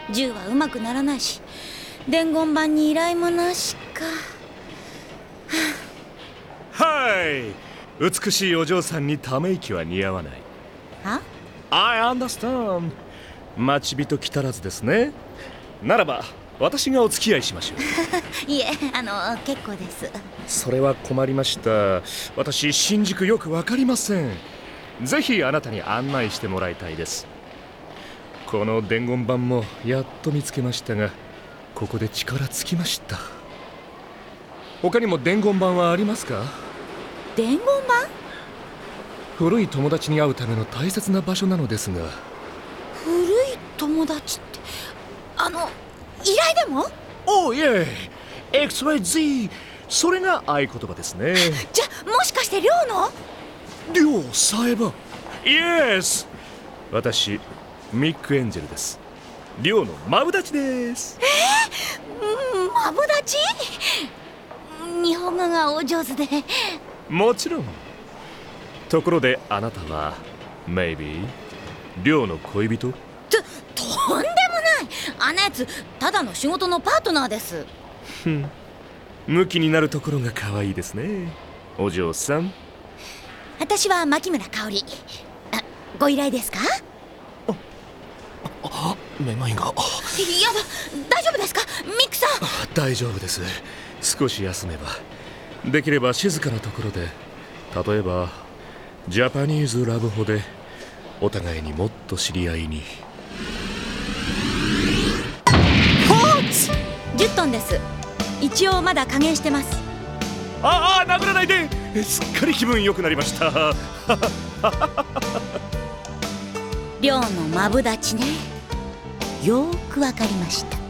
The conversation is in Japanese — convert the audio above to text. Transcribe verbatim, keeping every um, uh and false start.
銃はうまくならないし、伝言板に依頼もなしか。 はい、美しいお嬢さんにため息は似合わない。 は？ I understand。 待ち人来たらずですね。ならば私がお付き合いしましょう。 いえ、あの結構です。 それは困りました。私新宿よくわかりません。ぜひあなたに案内してもらいたいです。この伝言板もやっと見つけましたが、ここで力尽きました。他にも伝言板はありますか？ 伝言板？ 古い友達に会うための大切な場所なのですが。 古い友達って、あの依頼でも？ おーいえ、エクスワイゼット、 それが合言葉ですね。 じゃもしかして寮の？ 寮さえば。イエス、私ミック・エンジェルです。寮のマブダチです。 えー、マブダチ？日本語がお上手で。 もちろん。ところであなたは Maybe 寮の恋人？ と、とんでもない。あんなやつただの仕事のパートナーです。 ふん、ムキになるところが可愛いですね、お嬢さん。 私は牧村香織。あ、ご依頼ですか？ あ、めまいが。 やだ、大丈夫ですかミックさん？ 大丈夫です。少し休めば。できれば静かなところで、例えばジャパニーズラブホでお互いにもっと知り合いに。 ホーチじゅっトンです。一応まだ加減してます。 ああ、殴らないで。すっかり気分良くなりました。 寮のマブダチね。よーくわかりました。